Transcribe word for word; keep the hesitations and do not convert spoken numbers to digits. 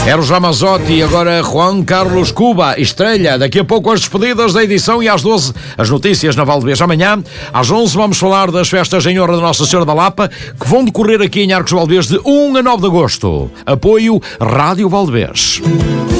Eros Ramazzotti e agora Juan Carlos Cuba, Estrela. Daqui a pouco as despedidas da edição e às doze as notícias na Valdevez. Amanhã, às onze, vamos falar das festas em honra da Nossa Senhora da Lapa, que vão decorrer aqui em Arcos Valdevez de um a nove de agosto. Apoio Rádio Valdevez.